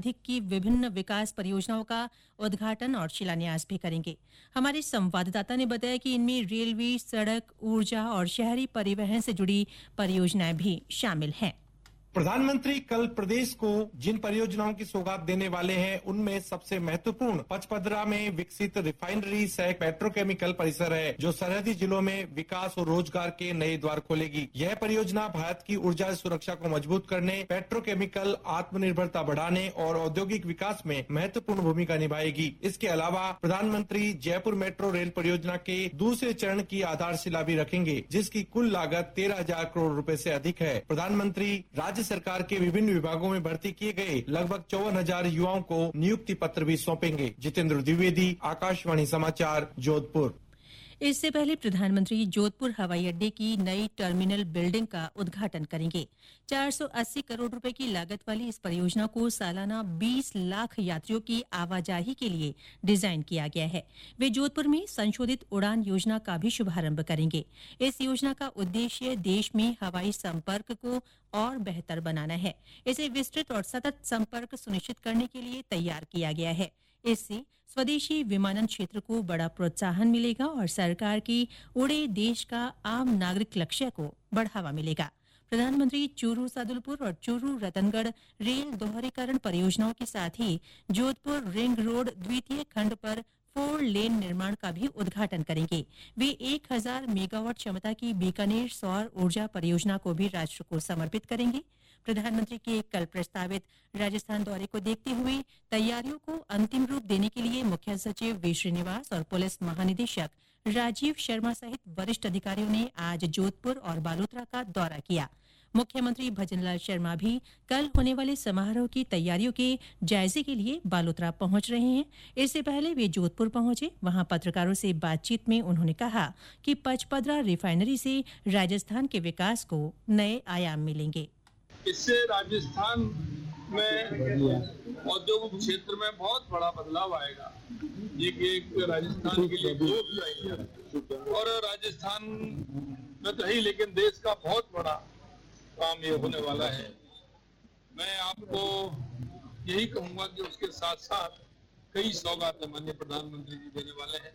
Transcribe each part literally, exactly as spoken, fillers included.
अधिक की विभिन्न विकास परियोजनाओं का उद्घाटन और शिलान्यास भी करेंगे। हमारे संवाददाता ने बताया कि इनमें रेलवे, सड़क, ऊर्जा और शहरी परिवहन से जुड़ी परियोजनाएं भी शामिल हैं। प्रधानमंत्री कल प्रदेश को जिन परियोजनाओं की सौगात देने वाले हैं उनमें सबसे महत्वपूर्ण पचपदरा में विकसित रिफाइनरी सह पेट्रोकेमिकल परिसर है, जो सरहदी जिलों में विकास और रोजगार के नए द्वार खोलेगी। यह परियोजना भारत की ऊर्जा सुरक्षा को मजबूत करने, पेट्रोकेमिकल आत्मनिर्भरता बढ़ाने और औद्योगिक विकास में महत्वपूर्ण भूमिका निभाएगी। इसके अलावा प्रधानमंत्री जयपुर मेट्रो रेल परियोजना के दूसरे चरण की आधारशिला भी रखेंगे, जिसकी कुल लागत तेरह हजार करोड़ रुपए से अधिक है। प्रधानमंत्री राज्य सरकार के विभिन्न विभागों में भर्ती किए गए लगभग चौवन हजार युवाओं को नियुक्ति पत्र भी सौंपेंगे। जितेंद्र द्विवेदी, आकाशवाणी समाचार, जोधपुर। इससे पहले प्रधानमंत्री जोधपुर हवाई अड्डे की नई टर्मिनल बिल्डिंग का उद्घाटन करेंगे। चार सौ अस्सी करोड़ रुपए की लागत वाली इस परियोजना को सालाना बीस लाख यात्रियों की आवाजाही के लिए डिजाइन किया गया है। वे जोधपुर में संशोधित उड़ान योजना का भी शुभारंभ करेंगे। इस योजना का उद्देश्य देश में हवाई संपर्क को और बेहतर बनाना है। इसे विस्तृत और सतत संपर्क सुनिश्चित करने के लिए तैयार किया गया है। इससे स्वदेशी विमानन क्षेत्र को बड़ा प्रोत्साहन मिलेगा और सरकार की उड़े देश का आम नागरिक लक्ष्य को बढ़ावा मिलेगा। प्रधानमंत्री चूरू सादुलपुर और चूरू रतनगढ़ रेल दोहरीकरण परियोजनाओं के साथ ही जोधपुर रिंग रोड द्वितीय खंड पर फोर लेन निर्माण का भी उद्घाटन करेंगे। वे एक हजार मेगावाट क्षमता की बीकानेर सौर ऊर्जा परियोजना को भी राष्ट्र को समर्पित करेंगे। प्रधानमंत्री के कल प्रस्तावित राजस्थान दौरे को देखते हुए तैयारियों को अंतिम रूप देने के लिए मुख्य सचिव वी श्रीनिवास और पुलिस महानिदेशक राजीव शर्मा सहित वरिष्ठ अधिकारियों ने आज जोधपुर और बालोतरा का दौरा किया। मुख्यमंत्री भजनलाल शर्मा भी कल होने वाले समारोह की तैयारियों के जायजे के लिए बालोतरा पहुंच रहे हैं। इससे पहले वे जोधपुर पहुंचे। वहां पत्रकारों से बातचीत में उन्होंने कहा कि पचपदरा रिफाइनरी से राजस्थान के विकास को नए आयाम मिलेंगे। इससे राजस्थान में औद्योगिक क्षेत्र में बहुत बड़ा बदलाव आएगा। ये एक राजस्थान के लिए ग्रोथ चाहिए और राजस्थान में तो ही लेकिन देश का बहुत बड़ा काम ये होने वाला है। मैं आपको यही कहूंगा कि उसके साथ साथ कई सौगातें माननीय प्रधानमंत्री जी देने वाले हैं।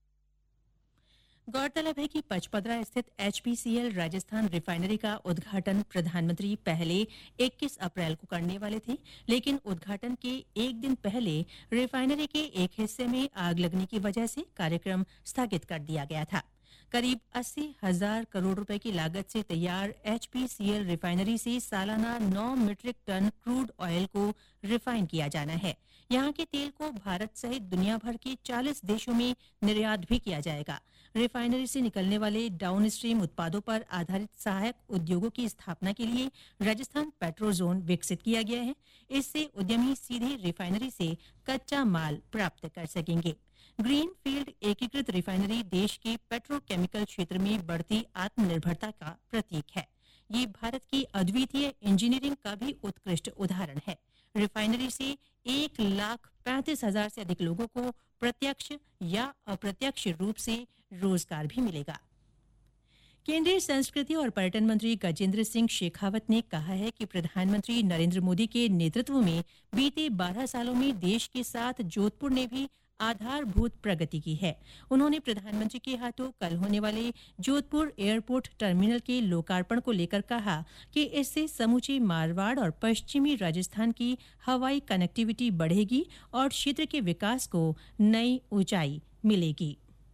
गौरतलब है कि पचपदरा स्थित एचपीसीएल राजस्थान रिफाइनरी का उद्घाटन प्रधानमंत्री पहले इक्कीस अप्रैल को करने वाले थे, लेकिन उद्घाटन के एक दिन पहले रिफाइनरी के एक हिस्से में आग लगने की वजह से कार्यक्रम स्थगित कर दिया गया था। करीब अस्सी हजार करोड़ रुपए की लागत से तैयार एचपीसीएल रिफाइनरी से सालाना नौ मीट्रिक टन क्रूड ऑयल को रिफाइन किया जाना है। यहाँ के तेल को भारत सहित दुनिया भर के चालीस देशों में निर्यात भी किया जाएगा। रिफाइनरी से निकलने वाले डाउन स्ट्रीम उत्पादों पर आधारित सहायक उद्योगों की स्थापना के लिए राजस्थान पेट्रो जोन विकसित किया गया है। इससे उद्यमी सीधे रिफाइनरी से कच्चा माल प्राप्त कर सकेंगे। ग्रीन फील्ड एकीकृत रिफाइनरी देश के पेट्रोकेमिकल क्षेत्र में बढ़ती आत्मनिर्भरता का प्रतीक है। ये भारत की अद्वितीय इंजीनियरिंग का भी उत्कृष्ट उदाहरण है। रिफाइनरी से एक लाख पैंतीस हजार से अधिक लोगों को प्रत्यक्ष या अप्रत्यक्ष रूप से रोजगार भी मिलेगा। केंद्रीय संस्कृति और पर्यटन मंत्री गजेंद्र सिंह शेखावत ने कहा है कि प्रधानमंत्री नरेंद्र मोदी के नेतृत्व में बीते बारह सालों में देश के साथ जोधपुर ने भी आधारभूत प्रगति की है। उन्होंने प्रधानमंत्री के हाथों कल होने वाले जोधपुर एयरपोर्ट टर्मिनल के लोकार्पण को लेकर कहा कि इससे समूचे मारवाड़ और पश्चिमी राजस्थान की हवाई कनेक्टिविटी बढ़ेगी और क्षेत्र के विकास को नई ऊंचाई मिलेगी।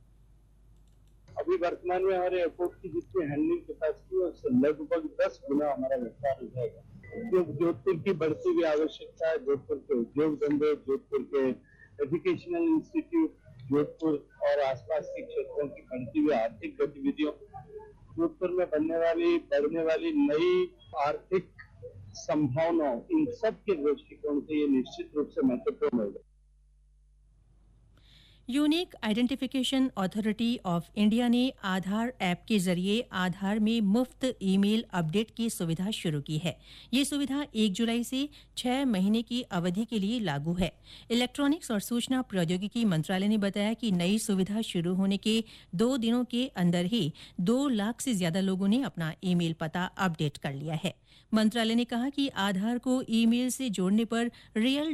अभी वर्तमान में हमारे एयरपोर्ट की जितनी हैंडलिंग कैपेसिटी है उससे लगभग दस गुना हमारा विस्तार हो जाएगा। जो जोधपुर की बढ़ती हुई आवश्यकता है, जोधपुर के उद्योग धंधे, जोधपुर के एजुकेशनल इंस्टीट्यूट, जोधपुर और आसपास के क्षेत्रों की बढ़ती हुई आर्थिक गतिविधियों, जोधपुर में बनने वाली बढ़ने वाली नई आर्थिक संभावनाओं, इन सब के दृष्टिकोण से ये निश्चित रूप से महत्वपूर्ण होगा। Unique identification authority of India ने आधार ऐप के जरिए आधार में मुफ्त ईमेल अपडेट की सुविधा शुरू की है। ये सुविधा एक जुलाई से छह महीने की अवधि के लिए लागू है। इलेक्ट्रॉनिक्स और सूचना प्रौद्योगिकी मंत्रालय ने बताया कि नई सुविधा शुरू होने के दो दिनों के अंदर ही दो लाख से ज्यादा लोगों ने अपना ईमेल पता अपडेट कर लिया है। मंत्रालय ने कहा कि आधार को ईमेल से जोड़ने पर रियल